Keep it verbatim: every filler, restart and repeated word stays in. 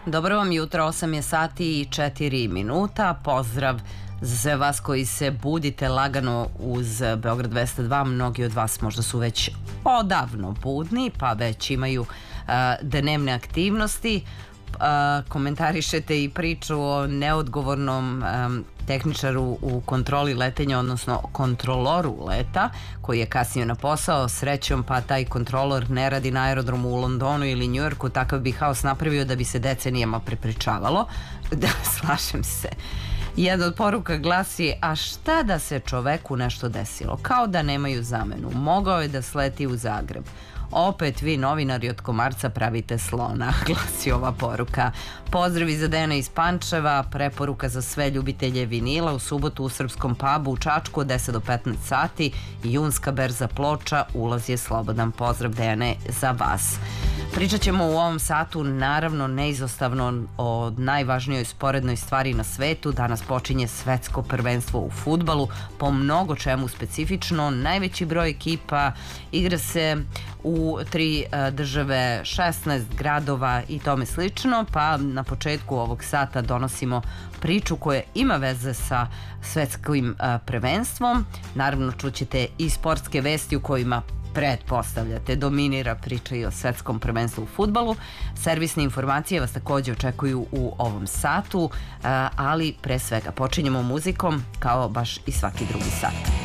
Dobro vam jutro, osam je sati i četiri minuta. Pozdrav za sve vas koji se budite lagano uz Beograd dvesta dva. Mnogi od vas možda su već odavno budni, pa već imaju uh, dnevne aktivnosti. Uh, komentarišete i priču o neodgovornom um, tehničaru u kontroli letenja, odnosno kontroloru leta koji je kasnio na posao. Srećom pa taj kontrolor ne radi na aerodromu u Londonu ili Njujorku, takav bi haos napravio da bi se decenijama prepričavalo. Da, slažem se. Jedna od poruka glasi: a šta da se čoveku nešto desilo? Kao da nemaju zamenu. Mogao je da sleti u Zagreb. Opet vi novinari od komarca pravite slona, glasi ova poruka. Pozdravi za Dejana iz Pančeva, preporuka za sve ljubitelje vinila u subotu u srpskom pubu u Čačku od deset do petnaest sati, junska berza Ploča, ulaz je slobodan. Pozdrav Dejane za vas. Pričat ćemo u ovom satu naravno neizostavno o najvažnijoj sporednoj stvari na svetu. Danas počinje svetsko prvenstvo u fudbalu, po mnogo čemu specifično. Najveći broj ekipa igra se u tri države, šesnaest gradova i tome slično, pa na početku ovog sata donosimo priču koja ima veze sa svetskim prvenstvom. Naravno čućete i sportske vesti u kojima pretpostavljate dominira priča i o svetskom prvenstvu u fudbalu. Servisne informacije vas također očekuju u ovom satu, ali pre svega počinjemo muzikom kao baš i svaki drugi sat.